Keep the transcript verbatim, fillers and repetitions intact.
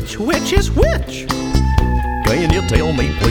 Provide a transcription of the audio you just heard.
Which, which is which? Can you tell me, please?